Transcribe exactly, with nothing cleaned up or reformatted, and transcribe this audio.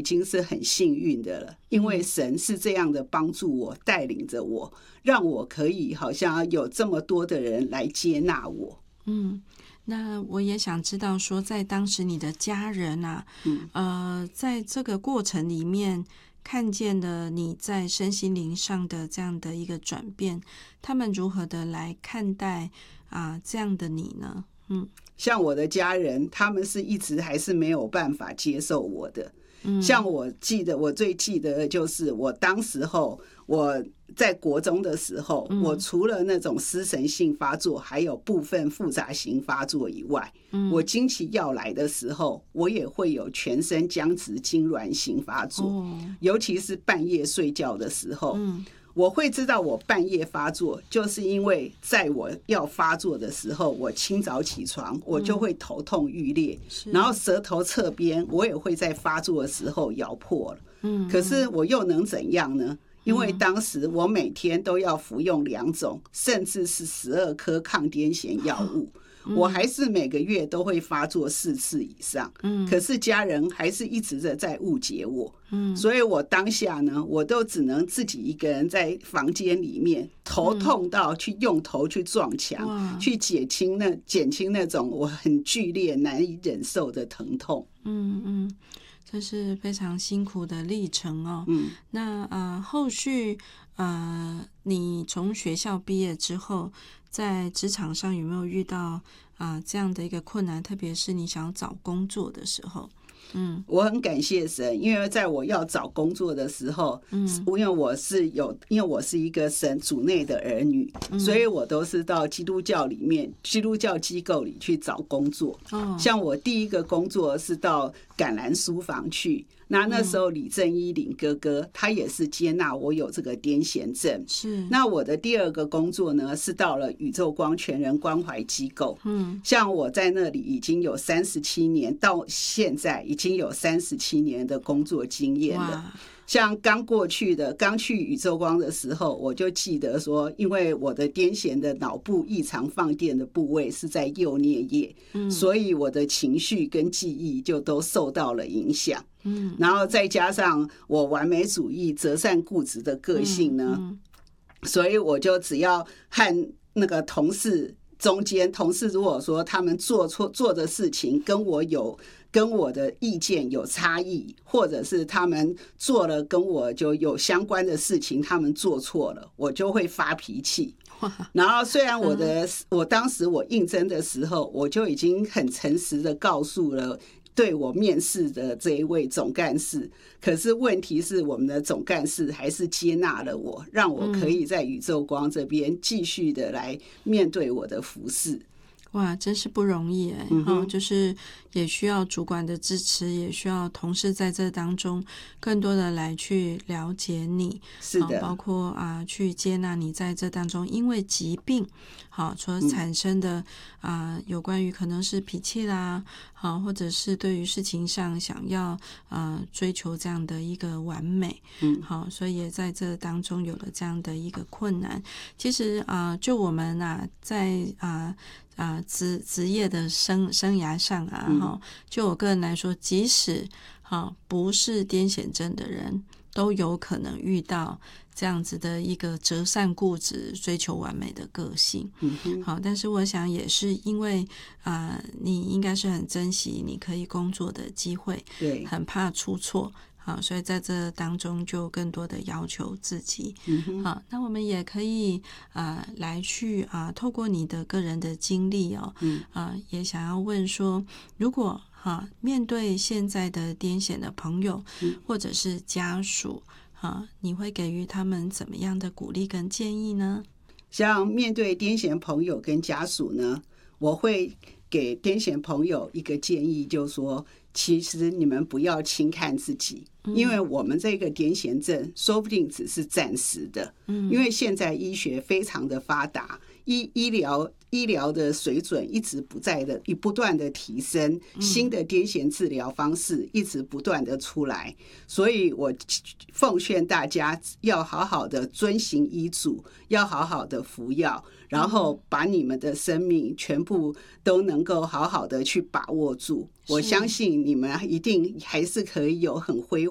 已经是很幸运的了，因为神是这样的帮助我，带领着我，让我可以好像有这么多的人来接纳我。 嗯，那我也想知道说，在当时你的家人啊，嗯、呃，在这个过程里面看见了你在身心灵上的这样的一个转变，他们如何的来看待啊、呃、这样的你呢？嗯， 像我的家人，他们是一直还是没有办法接受我的。嗯，像我记得，我最记得的就是我当时候我在国中的时候，嗯、我除了那种失神性发作，还有部分复杂型发作以外，嗯、我经期要来的时候，我也会有全身僵直、痉挛型发作，哦、尤其是半夜睡觉的时候。嗯，我会知道我半夜发作，就是因为在我要发作的时候，我清早起床，我就会头痛欲裂，嗯、然后舌头侧边我也会在发作的时候咬破了。嗯，可是我又能怎样呢？因为当时我每天都要服用两种，甚至是十二颗抗癫痫药物。我还是每个月都会发作四次以上，嗯，可是家人还是一直的在误解我，嗯，所以我当下呢，我都只能自己一个人在房间里面，头痛到去用头去撞墙，嗯、去减轻那减轻那种我很剧烈难以忍受的疼痛。 嗯嗯，这是非常辛苦的历程哦。嗯，那呃后续呃你从学校毕业之后，在职场上有没有遇到啊、呃、这样的一个困难？特别是你想要找工作的时候。嗯， 我很感谢神，因为在我要找工作的时候，嗯，因为我是有，因为我是一个神主内的儿女，嗯、所以我都是到基督教里面、基督教机构里去找工作。哦，像我第一个工作是到橄榄书房去，那那时候李正一林哥哥他也是接纳我有这个癫痫症。是，那我的第二个工作呢是到了宇宙光全人关怀机构。嗯，像我在那里已经有三十七年，到现在已经已经有三十七年的工作经验了。像刚过去的刚去宇宙光的时候，我就记得说，因为我的癫痫的脑部异常放电的部位是在右颞叶，嗯、所以我的情绪跟记忆就都受到了影响。嗯，然后再加上我完美主义、择善固执的个性呢，嗯嗯、所以我就只要和那个同事中间，同事如果说他们做错做的事情跟我有。跟我的意见有差异，或者是他们做了跟我就有相关的事情，他们做错了，我就会发脾气。然后虽然我的我当时我应征的时候，我就已经很诚实的告诉了对我面试的这一位总干事，可是问题是我们的总干事还是接纳了我，让我可以在宇宙光这边继续的来面对我的服事。 哇，真是不容易哎！嗯、哦，就是也需要主管的支持，也需要同事在这当中更多的来去了解你， 是的， 哦、包括啊去接纳你在这当中因为疾病好、哦、所产生的啊、呃、有关于可能是脾气啦，好、哦、或者是对于事情上想要呃追求这样的一个完美，嗯，好、哦，所以也在这当中有了这样的一个困难。其实啊、呃，就我们啊在啊。啊、呃，职职业的生生涯上啊，哈、嗯，就我个人来说，即使哈、哦、不是癫痫症的人，都有可能遇到这样子的一个择善固执、追求完美的个性。嗯哼，好，但是我想也是因为啊、呃，你应该是很珍惜你可以工作的机会， 对， 很怕出错。好，所以在这当中就更多的要求自己。嗯、好，那我们也可以呃来去啊、呃，透过你的个人的经历哦，嗯啊、呃，也想要问说，如果哈、啊、面对现在的癫痫的朋友、嗯、或者是家属啊，你会给予他们怎么样的鼓励跟建议呢？ 像面对癫痫朋友跟家属呢，我会给癫痫朋友一个建议，就是说，其实你们不要轻看自己，因为我们这个癫痫症说不定只是暂时的，因为现在医学非常的发达，医医疗医疗的水准一直不在的不断的提升，新的癫痫治疗方式一直不断的出来，所以我奉劝大家要好好的遵行医嘱，要好好的服药，然后把你们的生命全部都能够好好的去把握住，我相信你们一定还是可以有很辉